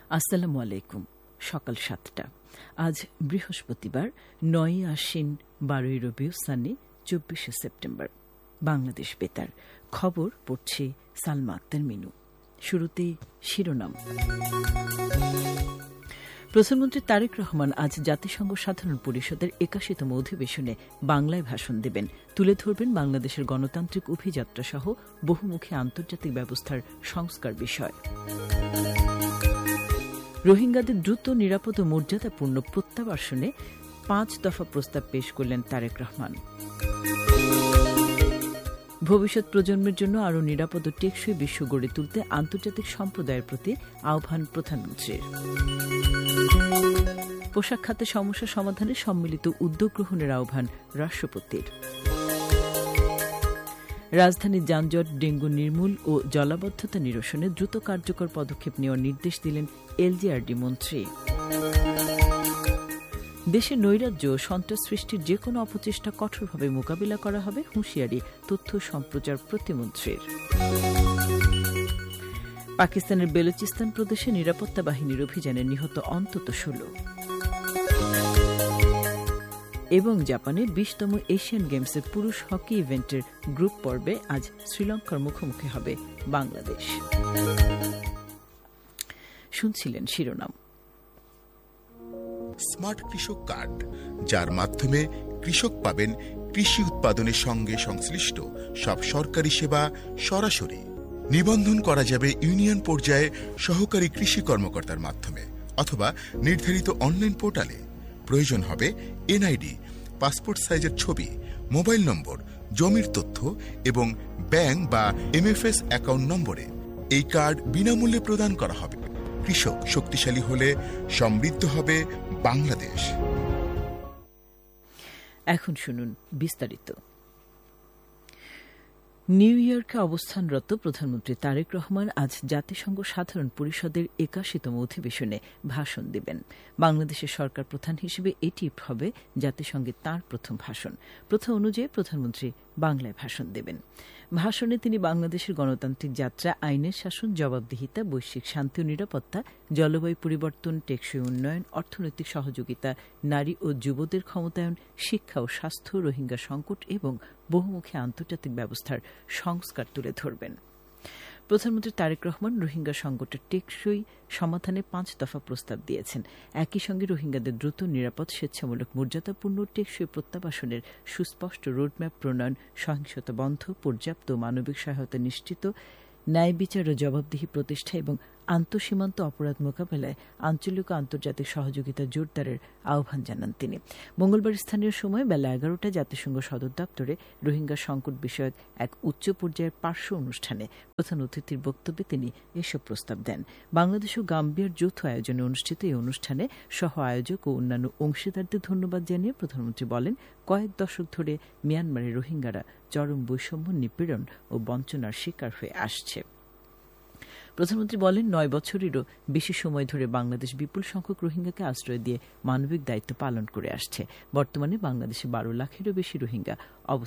আসসালামু আলাইকুম। সকাল ৭টা। আজ বৃহস্পতিবার ৯ আশ্বিন ১২ রবিউল সানি ২৪ সেপ্টেম্বর। বাংলাদেশ বেতার খবর পড়ছে সালমা আক্তার মিনু। শুরুতেই শিরোনাম। প্রধানমন্ত্রী তারেক রহমান আজ জাতিসংঘ সাধারণ পরিষদের ৮১তম অধিবেশনে বাংলায় ভাষণ দেবেন। তুলে ধরবেন বাংলাদেশের গণতান্ত্রিক অভিযাত্রা সহ বহুমুখী আন্তর্জাতিক ব্যবস্থার সংস্কার বিষয়। রোহিঙ্গাদের দ্রুত, নিরাপদ ও মর্যাদাপূর্ণ প্রত্যাবাসনে ৫ দফা প্রস্তাব পেশ করলেন তারেক রহমান। ভবিষ্যৎ প্রজন্মের জন্য আরও নিরাপদ ও টেকসই বিশ্ব গড়ে তুলতে আন্তর্জাতিক সম্প্রদায়ের প্রতি আহ্বান প্রধানমন্ত্রীর। পোশাক খাতে সমস্যা সমাধানে সম্মিলিত উদ্যোগ গ্রহণের আহ্বান রাষ্ট্রপতির। রাজধানীর যানজট, ডেঙ্গু নির্মূল ও জলাবদ্ধতা নিরসনে দ্রুত কার্যকর পদক্ষেপ নেওয়ার নির্দেশ দিলেন এলজিআরডি মন্ত্রী। দেশে নৈরাজ্য ও সন্ত্রাস সৃষ্টির যেকোনো অপচেষ্টা কঠোরভাবে মোকাবিলা করা হবে, হুঁশিয়ারি তথ্য সম্প্রচার প্রতিমন্ত্রীর। পাকিস্তানের বেলুচিস্তান প্রদেশে নিরাপত্তা বাহিনীর অভিযানে নিহত অন্তত ১৬। এবং জাপানে ২০তম এশিয়ান গেমসের পুরুষ হকি ইভেন্টের গ্রুপ পর্বে আজ শ্রীলঙ্কার মুখোমুখি হবে বাংলাদেশ। শুনছিলেন শিরোনাম। স্মার্ট কৃষক কার্ড, যার মাধ্যমে কৃষক পাবেন কৃষি উৎপাদনের সঙ্গে সংশ্লিষ্ট সব সরকারি সেবা সরাসরি। নিবন্ধন করা যাবে ইউনিয়ন পর্যায়ে সহকারী কৃষি কর্মকর্তার মাধ্যমে অথবা নির্ধারিত অনলাইন পোর্টালে। প্রয়োজন হবে এনআইডি, পাসপোর্ট সাইজের ছবি, মোবাইল নম্বর, জমির তথ্য এবং ব্যাংক বা এমএফএস অ্যাকাউন্ট নম্বরে। এই কার্ড বিনামূল্যে প্রদান করা হবে। কৃষক শক্তিশালী হলে সমৃদ্ধ হবে বাংলাদেশ। এখন শুনুন বিস্তারিত। নিউ ইয়র্কে অবস্থানরত প্রধানমন্ত্রী তারেক রহমান আজ জাতিসংঘ সাধারণ পরিষদের ৮১তম অধিবেশনে ভাষণ দেবেন। বাংলাদেশের সরকার প্রধান হিসেবে এটি হবে জাতিসংঘে তাঁর প্রথম ভাষণ। প্রথা অনুযায়ী প্রধানমন্ত্রী বাংলায় ভাষণ দেবেন। ভাষণে তিনি বাংলাদেশের গণতান্ত্রিক যাত্রা, আইনের শাসন, জবাবদিহিতা, বৈশ্বিক শান্তি ও নিরাপত্তা, জলবায়ু পরিবর্তন, টেকসই উন্নয়ন, অর্থনৈতিক সহযোগিতা, নারী ও যুবদের ক্ষমতায়ন, শিক্ষা ও স্বাস্থ্য, রোহিঙ্গা সংকট এবং বহুমুখী আন্তর্জাতিক ব্যবস্থার সংস্কার তুলে ধরবেন। প্রধানমন্ত্রী তারেক রহমান রোহিঙ্গা সংকটের টেকসই সমাধানে ৫ দফা প্রস্তাব দিয়েছেন। একই সঙ্গে রোহিঙ্গাদের দ্রুত, নিরাপদ, স্বেচ্ছামূলক, মর্যাদাপূর্ণ টেকসই প্রত্যাবাসনের সুস্পষ্ট রোডম্যাপ প্রণয়ন, সহিংসতা বন্ধ, পর্যাপ্ত মানবিক সহায়তা নিশ্চিত, ন্যায় বিচার ও জবাবদিহি প্রতিষ্ঠা এবং আন্তঃসীমান্ত অপরাধ মোকাবেলায় আঞ্চলিক ও আন্তর্জাতিক সহযোগিতা জোরদারের আহ্বান জানান তিনি। মঙ্গলবার স্থানীয় সময় বেলা ১১টায় জাতিসংঘ সদর দপ্তরে রোহিঙ্গা সংকট বিষয়ক এক উচ্চ পর্যায়ের পার্শ্ব অনুষ্ঠানে প্রধান অতিথির বক্তব্যে তিনি এসব প্রস্তাব দেন। বাংলাদেশ ও গাম্বিয়ার যৌথ আয়োজনে অনুষ্ঠিত এই অনুষ্ঠানে সহ আয়োজক ও অন্যান্য অংশীদারদের ধন্যবাদ জানিয়ে প্রধানমন্ত্রী বলেন, কয়েক দশক ধরে মিয়ানমারের রোহিঙ্গারা চরম বৈষম্য, নিপীড়ন ও বঞ্চনার শিকার হয়ে আসছে। প্রধানমন্ত্রী বলেন, ৯ বছরেরও বেশি সময় ধরে বাংলাদেশ বিপুল সংখ্যক রোহিঙ্গাকে আশ্রয় দিয়ে মানবিক দায়িত্ব পালন করে আসছে। বর্তমানে বাংলাদেশে ১২ লাখেরও বেশি রোহিঙ্গা